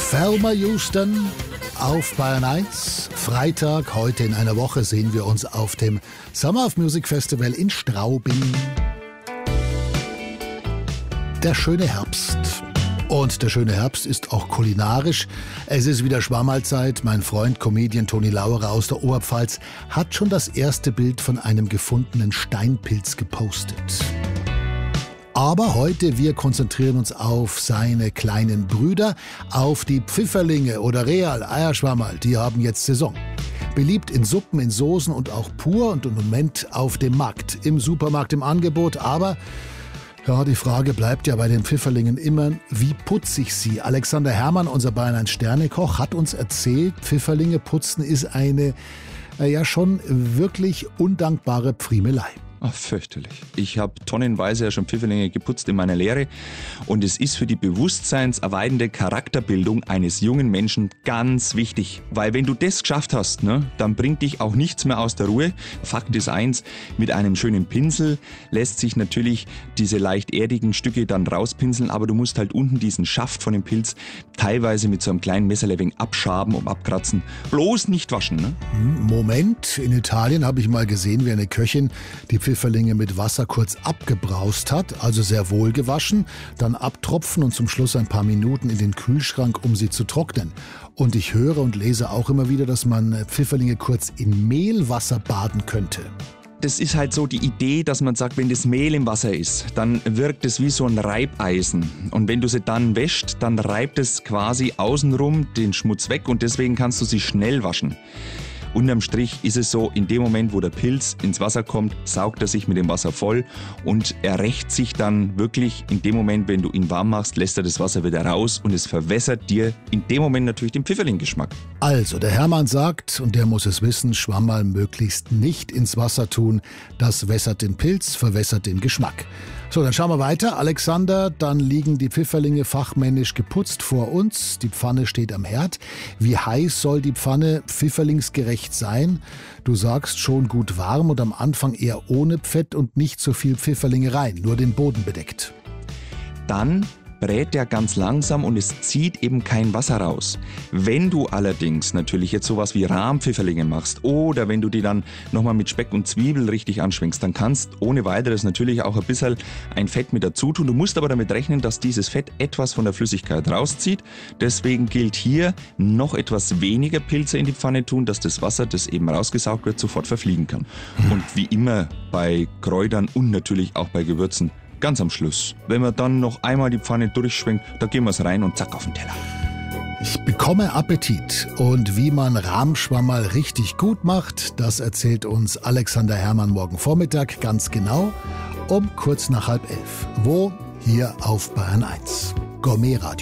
Thelma Houston auf Bayern 1. Freitag, heute in einer Woche, sehen wir uns auf dem Summer of Music Festival in Straubing. Der schöne Herbst. Und der schöne Herbst ist auch kulinarisch. Es ist wieder Schwammerlzeit. Mein Freund, Comedian Toni Lauerer aus der Oberpfalz, hat schon das erste Bild von einem gefundenen Steinpilz gepostet. Aber heute, wir konzentrieren uns auf seine kleinen Brüder, auf die Pfifferlinge oder Real Eierschwammerl. Die haben jetzt Saison. Beliebt in Suppen, in Soßen und auch pur und im Moment auf dem Markt, im Supermarkt im Angebot. Aber ja, die Frage bleibt ja bei den Pfifferlingen immer, wie putze ich sie? Alexander Herrmann, unser Bayern 1 Sternekoch, hat uns erzählt, Pfifferlinge putzen ist eine ja schon wirklich undankbare Pfriemelei. Ach, fürchterlich. Ich habe tonnenweise ja schon Pfifferlinge geputzt in meiner Lehre und es ist für die bewusstseinserweiternde Charakterbildung eines jungen Menschen ganz wichtig. Weil wenn du das geschafft hast, dann bringt dich auch nichts mehr aus der Ruhe. Fakt ist eins, mit einem schönen Pinsel lässt sich natürlich diese leicht erdigen Stücke dann rauspinseln, aber du musst halt unten diesen Schaft von dem Pilz teilweise mit so einem kleinen Messerlehrling abschaben und abkratzen. Bloß nicht waschen. Moment, in Italien habe ich mal gesehen, wie eine Köchin die Pfifferlinge mit Wasser kurz abgebraust hat, also sehr wohl gewaschen, dann abtropfen und zum Schluss ein paar Minuten in den Kühlschrank, um sie zu trocknen. Und ich höre und lese auch immer wieder, dass man Pfifferlinge kurz in Mehlwasser baden könnte. Das ist halt so die Idee, dass man sagt, wenn das Mehl im Wasser ist, dann wirkt es wie so ein Reibeisen. Und wenn du sie dann wäscht, dann reibt es quasi außenrum den Schmutz weg und deswegen kannst du sie schnell waschen. Unterm Strich ist es so, in dem Moment, wo der Pilz ins Wasser kommt, saugt er sich mit dem Wasser voll und er rächt sich dann wirklich in dem Moment, wenn du ihn warm machst, lässt er das Wasser wieder raus und es verwässert dir in dem Moment natürlich den Pfifferling-Geschmack. Also, der Herrmann sagt, und der muss es wissen, Schwammerl möglichst nicht ins Wasser tun. Das wässert den Pilz, verwässert den Geschmack. So, dann schauen wir weiter. Alexander, dann liegen die Pfifferlinge fachmännisch geputzt vor uns. Die Pfanne steht am Herd. Wie heiß soll die Pfanne pfifferlingsgerecht sein? Du sagst schon gut warm und am Anfang eher ohne Fett und nicht so viel Pfifferlinge rein, nur den Boden bedeckt. Dann brät der ganz langsam und es zieht eben kein Wasser raus. Wenn du allerdings natürlich jetzt sowas wie Rahmpfifferlinge machst oder wenn du die dann nochmal mit Speck und Zwiebel richtig anschwenkst, dann kannst ohne weiteres natürlich auch ein bisschen ein Fett mit dazu tun. Du musst aber damit rechnen, dass dieses Fett etwas von der Flüssigkeit rauszieht. Deswegen gilt hier noch etwas weniger Pilze in die Pfanne tun, dass das Wasser, das eben rausgesaugt wird, sofort verfliegen kann. Und wie immer bei Kräutern und natürlich auch bei Gewürzen, ganz am Schluss, wenn man dann noch einmal die Pfanne durchschwenkt, da geben wir es rein und zack auf den Teller. Ich bekomme Appetit. Und wie man Rahmschwammerl richtig gut macht, das erzählt uns Alexander Herrmann morgen Vormittag ganz genau um kurz nach 10:30. Wo? Hier auf Bayern 1. Gourmet Radio.